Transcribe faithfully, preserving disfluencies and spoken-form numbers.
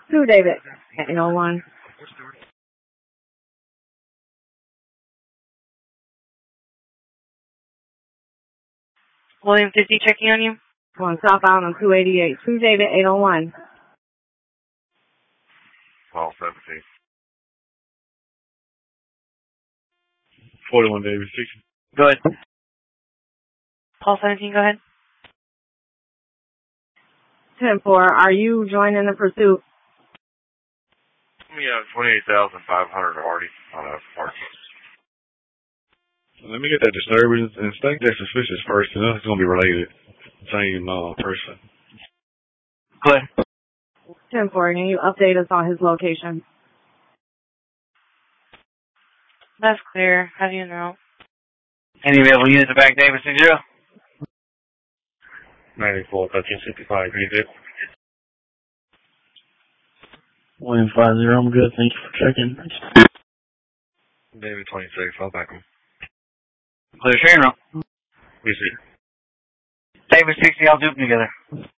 two, David, eight oh one. William fifty checking on you. One southbound on two eighty-eight. two, David, eight oh one. Paul seventeen. forty-one, David, six. Go ahead. Paul seventeen, go ahead. ten four, are you joining the pursuit? Yeah, twenty-eight thousand five hundred already on a park. Let me get that disturbance and think they're suspicious first, and then it's going to be related. Same uh, person. Go ahead. ten four, can you update us on his location? That's clear. How do you know? Any available units at back, David, six zero? ninety-four, thirteen sixty-five, green zip. William five zero, I'm good. Thank you for checking. David twenty-six, I'll back him. Clear sharing room. We see. David sixty, I'll do them together.